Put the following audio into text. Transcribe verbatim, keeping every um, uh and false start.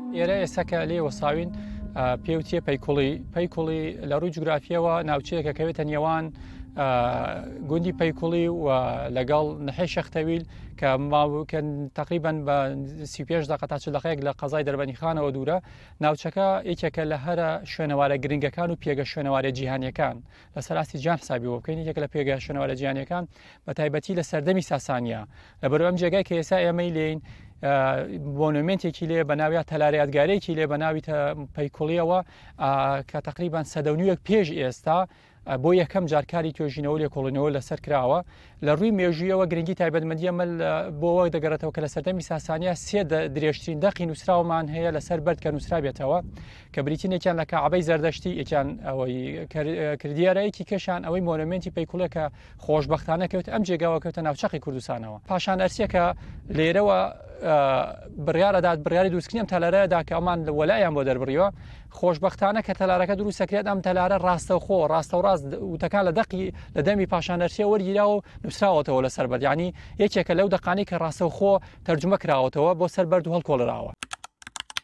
ئێرە ئێساکە لێ وەساوین پێوتیە پەیکوڵی پەیکوڵی لە ڕووی جوگرافیەوە ناوچەیەکە کەوێتە نێوان گوندی پەیکوڵی و لەگەڵ نەحەی شەختەویل کە ماوکەن تقریبان بە سی و پێنج دقە تا چل دقەیەک لە قەزای دەربەنیخانەوە دوورە. ناوچەکە یەکێکە لە هەرە شوێنەوارە گرنگەکان و پێگە شوێنەوارە جیهانیەکان لە سەراستی جیهان حسابیەوە بکەین، یەکێک لە پێگە شوێنەوارە جیهانیەکان بە تایبەتی لە سەردەمی ساسانیا. لەبەرەوە ئەم جێگای کە ئێستا ئێمەی لێین مۆنومنتێکی لێ بە ناوی تەلارە یادگارەیەکی لێ بە ناوی پەیکوڵیەوە کە تقریبان سەدە و نیوەک پێش ئێستا بۆ یەکەم جارکاری توێژینەوە لێکۆڵینەوە لەسەر کراوە. لە ڕووی مێژوویەوە گرنگی تایبەتمەندیە مەل بۆەوە دەگەڕێتەوە کە لە سەردەمی ساسانیا سێ درێژترین دەقی نووسراومان هەیە لەسەر بەرد کە نووسرا بێتەوە، کە بریتینێکیان لە کەعبەی زەردەشتی، یەکیان ئەوەی کردیارەیەکی کێشان ئەوەی مۆنومنتی پەیکوڵە کە خۆشبەختانە کەوت ئەم جێگاوە کەوتە ناوچەقی کوردستانەوە. پاشان ئەرسیەکە لێرەوە بڕیارەدات بڕیاری دروستکردنی ئەم تەلارەدا کە ئەمان وەلایان بۆ دەربڕیەوە. خۆشبەختانە کە تەلارەکە دروستەکرێت ئەم تەلارە ڕاستەوخۆ ڕاستە و ڕاست وتەکان لە دەقی لە دەمی پاشانەرسیە وەرگیرا و نووسراوەتەوە لەسەر بەرد، یعنی یەکێکە لەو دەقانی کە ڕاستەوخۆ تەرجمە کراوەتەوە بۆ سەر بەرد و هەڵکۆڵراوە.